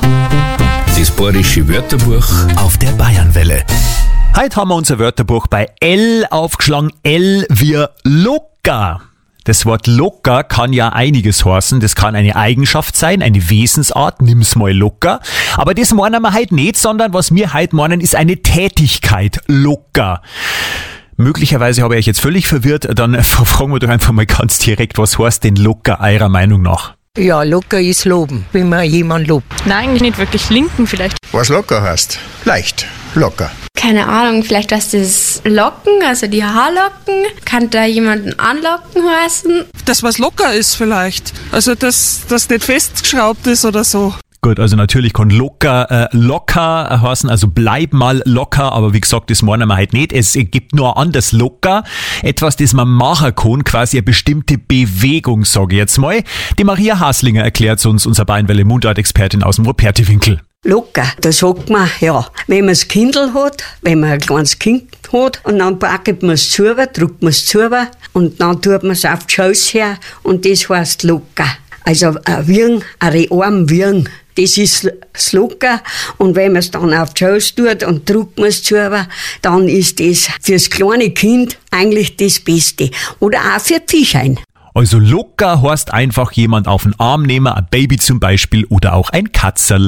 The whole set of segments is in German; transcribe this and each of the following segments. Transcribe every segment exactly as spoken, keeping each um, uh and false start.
Das bayerische Wörterbuch auf der Bayernwelle. Heute haben wir unser Wörterbuch bei L aufgeschlagen. L wie locker. Das Wort locker kann ja einiges heißen. Das kann eine Eigenschaft sein, eine Wesensart. Nimm's mal locker. Aber das meinen wir heute nicht, sondern was wir heute meinen, ist eine Tätigkeit. Locker. Möglicherweise habe ich euch jetzt völlig verwirrt. Dann fragen wir doch einfach mal ganz direkt, was heißt denn locker eurer Meinung nach? Ja, locker ist loben, wenn man jemanden lobt. Nein, eigentlich nicht wirklich. Linken vielleicht. Was locker heißt? Leicht, locker. Keine Ahnung, vielleicht was das Locken, also die Haarlocken. Kann da jemanden anlocken heißen? Das, was locker ist vielleicht. Also, dass das nicht festgeschraubt ist oder so. Gut, also natürlich kann locker, äh, locker heißen, also bleib mal locker, aber wie gesagt, das meinen wir halt nicht. Es gibt nur anders locker, etwas, das man machen kann, quasi eine bestimmte Bewegung, sage ich jetzt mal. Die Maria Haslinger erklärt uns, unser Bayernwelle Mundart-Expertin aus dem Ruperti-Winkel. Locker, da sagt man, ja, wenn man das Kindl hat, wenn man ein kleines Kind hat, und dann packt man es zu, drückt man es zu, und dann tut man es auf die Schoß her, und das heißt locker. Also ein Wirren, ein Arm wirren. Das ist das Locker. Und wenn man es dann auf die Schoß tut und drückt man es zu, dann ist das fürs kleine Kind eigentlich das Beste. Oder auch für die Fischein. Also locker heißt einfach jemand auf den Arm nehmen, ein Baby zum Beispiel oder auch ein Katzel.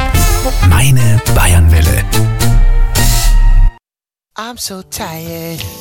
Meine Bayernwelle. I'm so tired.